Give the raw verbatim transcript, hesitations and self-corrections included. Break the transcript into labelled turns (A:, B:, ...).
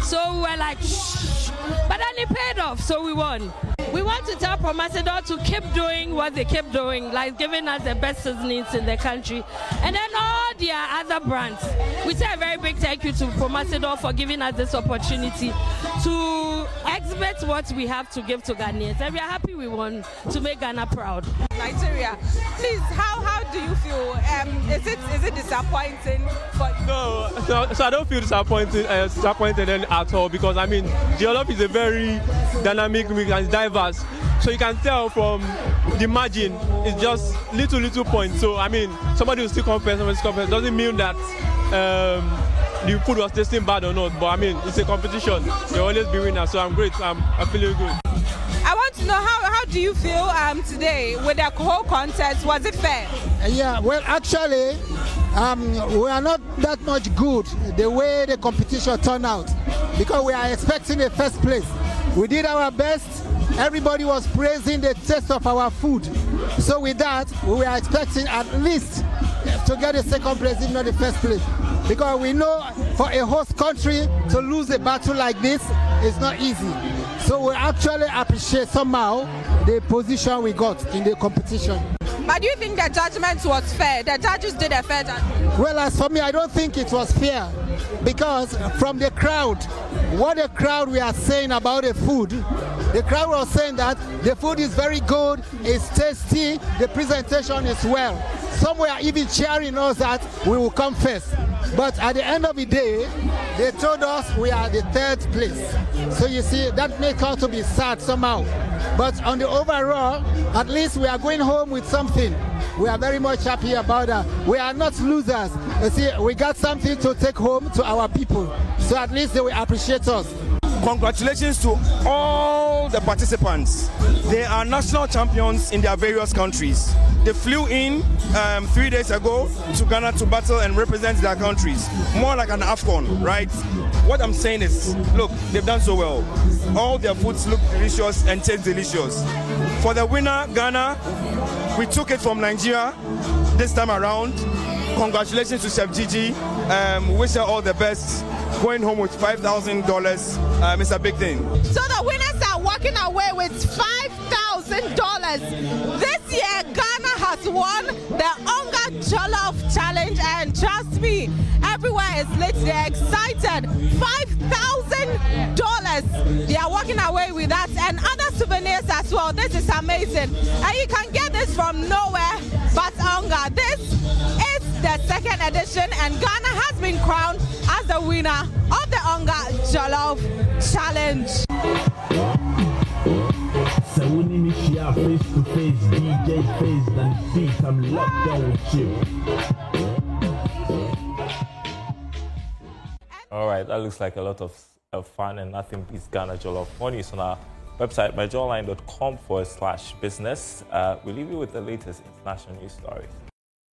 A: So we were like, shh. But then it paid off, so we won. We want to tell Promasidor to keep doing what they keep doing, like giving us the best seasonings in the country. And then all their other brands. We say a very big thank you to Promasidor for giving us this opportunity to exhibit what we have to give to Ghanaians. And we are happy we won to make Ghana proud.
B: Nigeria, please, how how do you feel? Um, is it is it disappointing for you?
C: No, so, so I don't feel disappointed uh, disappointed at all, because I mean, Jollof is a very dynamic and diverse. So you can tell from the margin, it's just little little points. So I mean, somebody will still compare, somebody will compare. Doesn't mean that um, the food was tasting bad or not. But I mean, it's a competition. There will always be winners. So I'm great. I'm I'm feeling good.
B: I want to know how, how do you feel um, today with the whole contest? Was it fair?
D: Yeah, well, actually, um, we are not that much good the way the competition turned out, because we are expecting the first place. We did our best. Everybody was praising the taste of our food. So with that, we were expecting at least to get the second place, if not the first place. Because we know for a host country to lose a battle like this is not easy. So we actually appreciate somehow the position we got in the competition.
B: But do you think the judgment was fair? The judges did a fair judgment?
D: Well, as for me, I don't think it was fair, because from the crowd, what the crowd we are saying about the food, the crowd was saying that the food is very good, it's tasty, the presentation is well. Some were even cheering us that we will come first. But at the end of the day, they told us we are the third place. So you see, that makes us to be sad somehow. But on the overall, at least we are going home with something. We are very much happy about that. We are not losers. You see, we got something to take home to our people. So at least they will appreciate us.
E: Congratulations to all the participants. They are national champions in their various countries. They flew in um, three days ago to Ghana to battle and represent their countries. More like an AFCON, right? What I'm saying is, look, they've done so well. All their foods look delicious and taste delicious. For the winner, Ghana, we took it from Nigeria this time around. Congratulations to Chef Gigi. Um, wish her all the best. Going home with five thousand dollars um, is a big thing.
B: So the winners are walking away with five thousand dollars. This year, Ghana has won the Onga Jollof Challenge, and trust me, everywhere is lit. They're excited. five thousand dollars. They are walking away with that and other souvenirs as well. This is amazing. And you can get this from nowhere but Onga. This is the second edition, and Ghana has been crowned as the winner of the Onga Jollof Challenge.
F: So we need to share face to face, D J face and feet. I'm locked down with you.
G: All right, that looks like a lot of, of fun, and nothing beats Ghana Jollof. More news on our website, my jawline dot com forward slash business. Uh, we leave you with the latest international news stories.